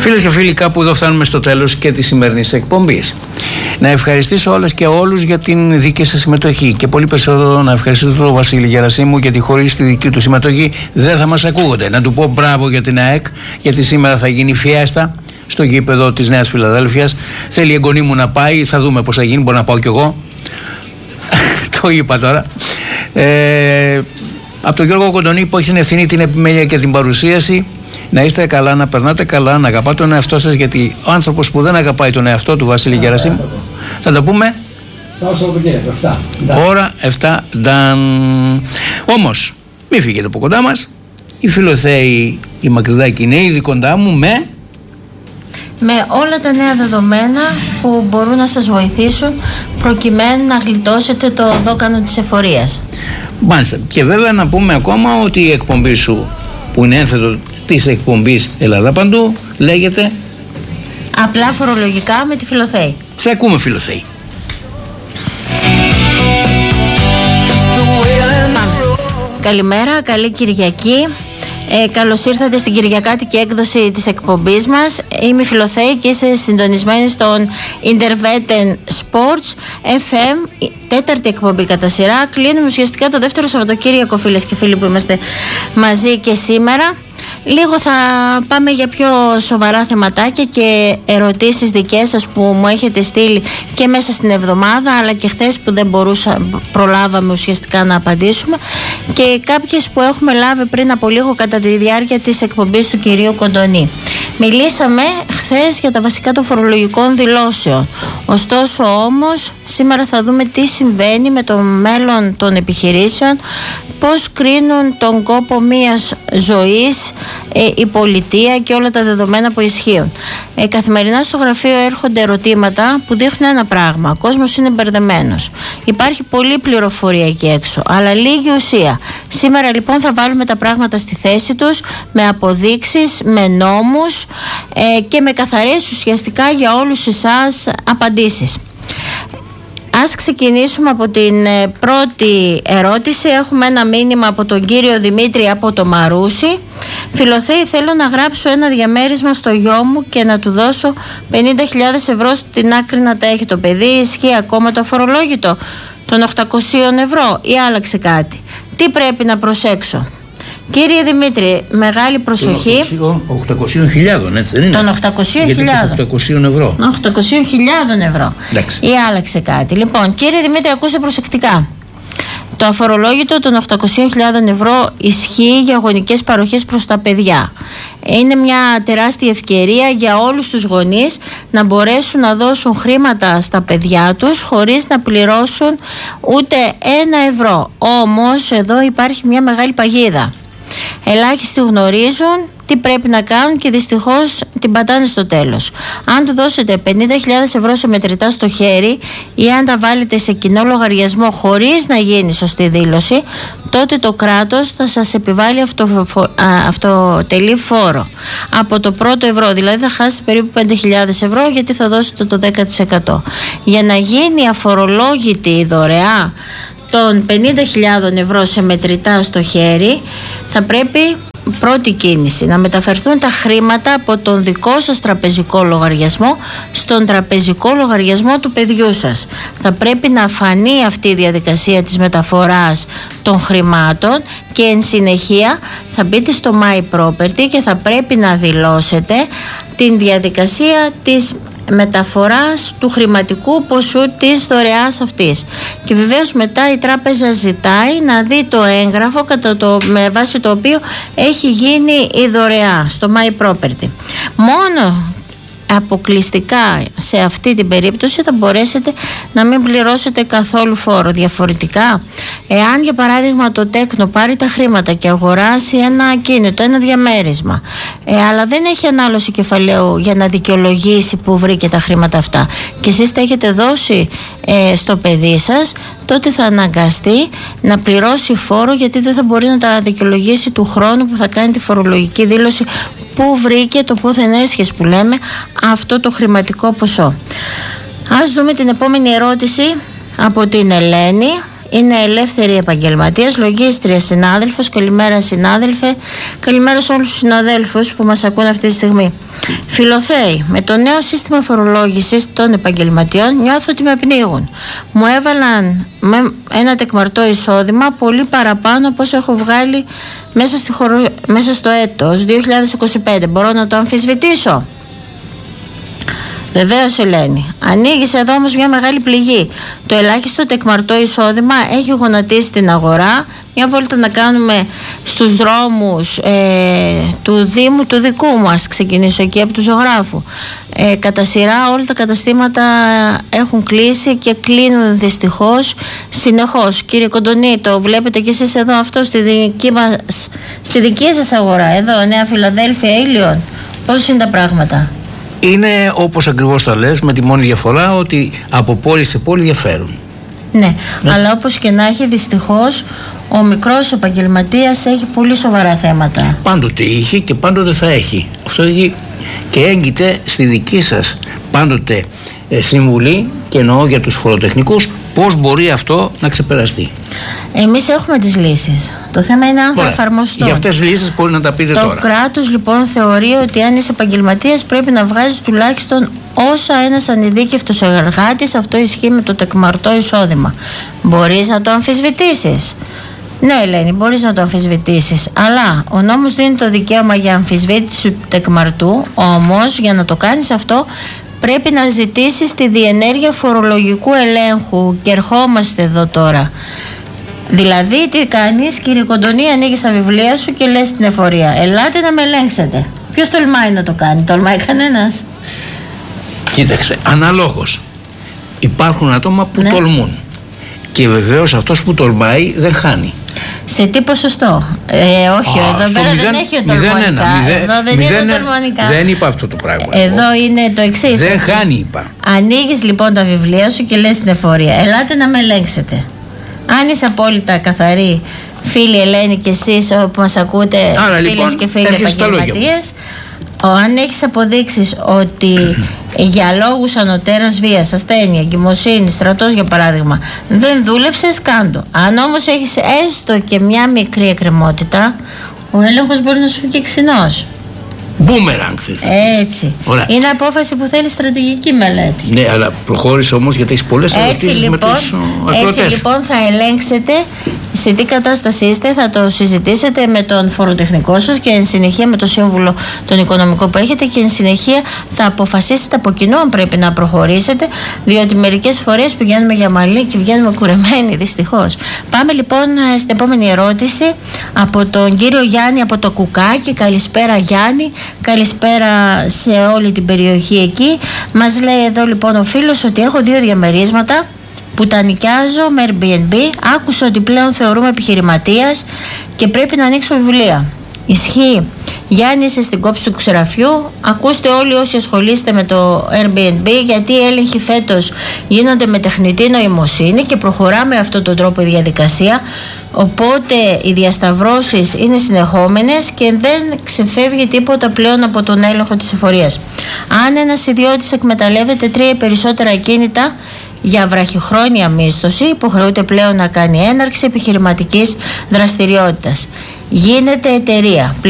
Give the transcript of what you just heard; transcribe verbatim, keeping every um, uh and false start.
Φίλες και φίλοι, κάπου εδώ φτάνουμε στο τέλος και της σημερινής εκπομπής. Να ευχαριστήσω όλες και όλους για την δική σας συμμετοχή και πολύ περισσότερο να ευχαριστήσω τον Βασίλη Γερασίμου, γιατί χωρίς τη δική του συμμετοχή δεν θα μας ακούγονται. Να του πω μπράβο για την ΑΕΚ, γιατί σήμερα θα γίνει φιέστα στο γήπεδο της Νέας Φιλαδέλφειας. Θέλει η εγγονή μου να πάει, θα δούμε πώς θα γίνει, μπορώ να πάω κι εγώ. Το είπα τώρα. Ε, από τον Γιώργο Κοντονή που έχει την ευθύνη, την επιμέλεια και την παρουσίαση. Να είστε καλά, να περνάτε καλά, να αγαπάτε τον εαυτό σας, γιατί ο άνθρωπος που δεν αγαπάει τον εαυτό του, Βασίλη Γερασίμου, θα το πούμε ώρα εφτά. Όμως μην φύγετε από κοντά μας. Οι Φιλοθέοι, η Μακρυδάκη είναι ήδη κοντά μου με με όλα τα νέα δεδομένα που μπορούν να σας βοηθήσουν προκειμένου να γλιτώσετε το δόκανο της εφορίας. Μάλιστα. Και βέβαια να πούμε ακόμα ότι η εκπομπή σου, που είναι ένθετο της εκπομπής Ελλάδα Παντού, λέγεται Απλά φορολογικά με τη Φιλοθέη. Σε ακούμε, Φιλοθέη. Καλημέρα, καλή Κυριακή. Ε, καλώς ήρθατε στην Κυριακάτικη έκδοση της εκπομπής μας. Είμαι η Φιλοθέη και είστε συντονισμένοι στον Interveten Sports εφ εμ, τέταρτη εκπομπή κατά σειρά. Κλείνουμε ουσιαστικά το δεύτερο Σαββατοκύριακο, φίλες και φίλοι, που είμαστε μαζί και σήμερα. Λίγο θα πάμε για πιο σοβαρά θεματάκια και ερωτήσεις δικές σας που μου έχετε στείλει και μέσα στην εβδομάδα, αλλά και χθες που δεν μπορούσα, προλάβαμε ουσιαστικά να απαντήσουμε, και κάποιες που έχουμε λάβει πριν από λίγο κατά τη διάρκεια της εκπομπής του κυρίου Κοντονή. Μιλήσαμε χθες για τα βασικά των φορολογικών δηλώσεων. Ωστόσο όμως σήμερα θα δούμε τι συμβαίνει με το μέλλον των επιχειρήσεων, πώς κρίνουν τον κόπο μιας ζωής ε, η πολιτεία και όλα τα δεδομένα που ισχύουν. Ε, καθημερινά στο γραφείο έρχονται ερωτήματα που δείχνουν ένα πράγμα. Ο κόσμος είναι μπερδεμένος. Υπάρχει πολλή πληροφορία εκεί έξω, αλλά λίγη ουσία. Σήμερα λοιπόν θα βάλουμε τα πράγματα στη θέση τους με αποδείξεις, με νόμους ε, και με καθαρές ουσιαστικά για όλους εσάς απαντήσεις. Ας ξεκινήσουμε από την πρώτη ερώτηση. Έχουμε ένα μήνυμα από τον κύριο Δημήτρη από το Μαρούσι. Φιλοθέη, θέλω να γράψω ένα διαμέρισμα στο γιο μου και να του δώσω πενήντα χιλιάδες ευρώ στην άκρη να τα έχει το παιδί. Ισχύει ακόμα το αφορολόγητο των οκτακόσια ευρώ ή άλλαξε κάτι? Τι πρέπει να προσέξω? Κύριε Δημήτρη, μεγάλη προσοχή. οκτακόσιες χιλιάδες, έτσι δεν είναι? Των οκτακόσιες χιλιάδες. οκτακόσιες ευρώ. οκτακόσιες χιλιάδες ευρώ. Εντάξει. Ή άλλαξε κάτι. Λοιπόν, κύριε Δημήτρη, ακούστε προσεκτικά. Το αφορολόγητο των οκτακόσιες χιλιάδες ευρώ ισχύει για γονικές παροχές προς τα παιδιά. Είναι μια τεράστια ευκαιρία για όλους τους γονείς να μπορέσουν να δώσουν χρήματα στα παιδιά τους χωρίς να πληρώσουν ούτε ένα ευρώ. Όμως εδώ υπάρχει μια μεγάλη παγίδα. Ελάχιστοι γνωρίζουν τι πρέπει να κάνουν και δυστυχώς την πατάνε στο τέλος. Αν του δώσετε πενήντα χιλιάδες ευρώ σε μετρητά στο χέρι ή αν τα βάλετε σε κοινό λογαριασμό χωρίς να γίνει σωστή δήλωση, τότε το κράτος θα σας επιβάλλει αυτοφο... αυτοτελή φόρο από το πρώτο ευρώ. Δηλαδή θα χάσει περίπου πέντε χιλιάδες ευρώ, γιατί θα δώσετε το δέκα τοις εκατό. Για να γίνει αφορολόγητη η δωρεά των πενήντα χιλιάδες ευρώ σε μετρητά στο χέρι, θα πρέπει πρώτη κίνηση να μεταφερθούν τα χρήματα από τον δικό σας τραπεζικό λογαριασμό στον τραπεζικό λογαριασμό του παιδιού σας. Θα πρέπει να φανεί αυτή η διαδικασία της μεταφοράς των χρημάτων και εν συνεχεία θα μπείτε στο My Property και θα πρέπει να δηλώσετε την διαδικασία της μεταφοράς του χρηματικού ποσού της δωρεάς αυτής. Και βεβαίως μετά η τράπεζα ζητάει να δει το έγγραφο κατά το, με βάση το οποίο έχει γίνει η δωρεά στο My Property. Μόνο αποκλειστικά σε αυτή την περίπτωση θα μπορέσετε να μην πληρώσετε καθόλου φόρο. Διαφορετικά, εάν για παράδειγμα το Τέκνο πάρει τα χρήματα και αγοράσει ένα ακίνητο, ένα διαμέρισμα, ε, αλλά δεν έχει ανάλωση κεφαλαίου για να δικαιολογήσει που βρήκε τα χρήματα αυτά και εσείς τα έχετε δώσει ε, στο παιδί σας, τότε θα αναγκαστεί να πληρώσει φόρο, γιατί δεν θα μπορεί να τα δικαιολογήσει του χρόνου που θα κάνει τη φορολογική δήλωση που βρήκε το πόθεν έσχες που λέμε αυτό το χρηματικό ποσό. Ας δούμε την επόμενη ερώτηση από την Ελένη. είναι ελεύθερη επαγγελματίας, λογίστρια συνάδελφος. Καλημέρα, συνάδελφε. Καλημέρα σε όλους τους συναδέλφους που μας ακούν αυτή τη στιγμή. Φιλοθέη, με το νέο σύστημα φορολόγησης των επαγγελματιών νιώθω ότι με πνίγουν. Μου έβαλαν με ένα τεκμαρτό εισόδημα πολύ παραπάνω από όσο έχω βγάλει μέσα, στη χωρο... μέσα στο έτος δύο χιλιάδες είκοσι πέντε. Μπορώ να το αμφισβητήσω? Βεβαίως, Ελένη. Ανοίγεις εδώ όμως μια μεγάλη πληγή. Το ελάχιστο τεκμαρτό εισόδημα έχει γονατίσει την αγορά. Μια βόλτα να κάνουμε στους δρόμους ε, του Δήμου του δικού μας. Ξεκινήσω εκεί από του ζωγράφου. Ε, κατά σειρά όλα τα καταστήματα έχουν κλείσει και κλείνουν δυστυχώς συνεχώς. Κύριε Κοντονή, το βλέπετε κι εσείς εδώ αυτό στη δική, μας, στη δική σας αγορά? Εδώ, Νέα Φιλαδέλφια, Ήλιον. Πώς είναι τα πράγματα? Είναι όπως ακριβώς τα λες, με τη μόνη διαφορά ότι από πόλη σε πόλη διαφέρουν. Ναι, ναι, αλλά όπως και να έχει, δυστυχώς ο μικρός επαγγελματίας έχει πολύ σοβαρά θέματα. Πάντοτε είχε και πάντοτε θα έχει. Αυτό έχει και έγκυται στη δική σας πάντοτε ε, συμβουλή, και εννοώ για τους φοροτεχνικούς, πώς μπορεί αυτό να ξεπεραστεί. Εμείς έχουμε τις λύσεις. Το θέμα είναι αν θα Ωραία. εφαρμοστούν. Για αυτές τις λύσεις μπορεί να τα πείτε το τώρα. Το κράτος λοιπόν θεωρεί ότι αν είσαι επαγγελματίας πρέπει να βγάζεις τουλάχιστον όσα ένας ανειδίκευτος εργάτης. Αυτό ισχύει με το τεκμαρτό εισόδημα. Μπορείς να το αμφισβητήσεις? Ναι, Ελένη, μπορείς να το αμφισβητήσεις. Αλλά ο νόμος δίνει το δικαίωμα για αμφισβήτηση του τεκμαρτού. Όμως για να το κάνεις αυτό πρέπει να ζητήσεις τη διενέργεια φορολογικού ελέγχου. Και ερχόμαστε εδώ τώρα. Δηλαδή, τι κάνεις, κύριε Κοντονή? Ανοίγεις τα βιβλία σου και λες στην εφορία: ελάτε να με ελέγξετε. Ποιος τολμάει να το κάνει? Τολμάει κανένας? Κοίταξε, αναλόγως. Υπάρχουν άτομα που ναι. τολμούν. Και βεβαίως αυτός που τολμάει δεν χάνει. Σε τι ποσοστό? Ε, όχι, Α, εδώ πέρα δεν έχει οτολμονικά. Εδώ δεν είναι οτολμονικά. Δεν είπα αυτό το πράγμα. Εδώ εγώ. Είναι το εξής. Δεν χάνει, είπα. Ανοίγεις λοιπόν τα βιβλία σου και λες στην εφορία: ελάτε να με ελέγξετε. Αν είσαι απόλυτα καθαρή, φίλοι Ελένη και εσείς που μας ακούτε, φίλες λοιπόν, και φίλοι επαγγελματίες, αν έχεις αποδείξεις ότι για λόγους ανωτέρας βίας, ασθένεια, εγκυμοσύνη, στρατός για παράδειγμα, δεν δούλεψες, κάντο. Αν όμως έχεις έστω και μια μικρή εκκρεμότητα, ο έλεγχος μπορεί να σου βγει ξινός. Μπούμεραγκ, θες να πεις. Έτσι. Ωραία. Είναι απόφαση που θέλει στρατηγική μελέτη. Ναι, αλλά προχώρησε όμως γιατί έχει πολλές ερωτήσεις λοιπόν, με τους ακροατές. Έτσι λοιπόν θα ελέγξετε σε τι κατάσταση είστε, θα το συζητήσετε με τον φοροτεχνικό σας και εν συνεχεία με το σύμβουλο τον οικονομικό που έχετε, και εν συνεχεία θα αποφασίσετε από κοινού αν πρέπει να προχωρήσετε, διότι μερικές φορές πηγαίνουμε για μαλλί και βγαίνουμε κουρεμένοι, δυστυχώς. Πάμε λοιπόν στην επόμενη ερώτηση από τον κύριο Γιάννη από το Κουκάκι. Καλησπέρα, Γιάννη. Καλησπέρα σε όλη την περιοχή εκεί. Μας λέει εδώ λοιπόν ο φίλος ότι έχω δύο διαμερίσματα που τα νοικιάζω με Airbnb. Άκουσα ότι πλέον θεωρούμε επιχειρηματίας και πρέπει να ανοίξω βιβλία. Ισχύει? Γιάννη, είσαι στην κόψη του ξεραφιού. Ακούστε όλοι όσοι ασχολείστε με το Airbnb, γιατί οι έλεγχοι φέτος γίνονται με τεχνητή νοημοσύνη και προχωράμε με αυτόν τον τρόπο η διαδικασία. Οπότε οι διασταυρώσεις είναι συνεχόμενες και δεν ξεφεύγει τίποτα πλέον από τον έλεγχο της εφορίας. Αν ένας ιδιώτης εκμεταλλεύεται τρία ή περισσότερα ακίνητα για βραχυχρόνια μίσθωση, υποχρεούται πλέον να κάνει έναρξη επιχειρηματικής δραστηριότητας. Γίνεται εταιρεία.